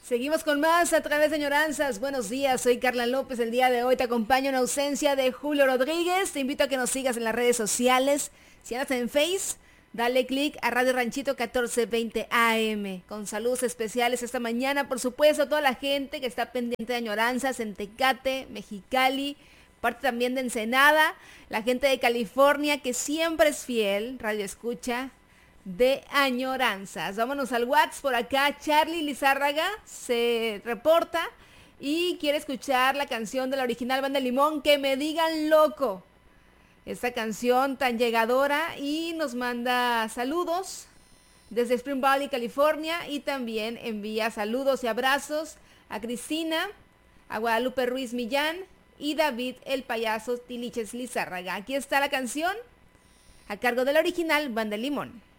Seguimos con más a través de Añoranzas. Buenos días, soy Carla López. El día de hoy te acompaño en ausencia de Julio Rodríguez. Te invito a que nos sigas en las redes sociales. Si andas en Face, dale click a Radio Ranchito 1420 AM. Con saludos especiales esta mañana, por supuesto, a toda la gente que está pendiente de Añoranzas en Tecate, Mexicali, parte también de Ensenada, la gente de California que siempre es fiel, radio escucha de Añoranzas. Vámonos al WhatsApp por acá. Charlie Lizárraga se reporta y quiere escuchar la canción de la original Banda Limón, Que me digan loco. Esta canción tan llegadora, y nos manda saludos desde Spring Valley, California, y también envía saludos y abrazos a Cristina, a Guadalupe Ruiz Millán y David el Payaso Tiliches Lizárraga. Aquí está la canción a cargo de la original Banda Limón.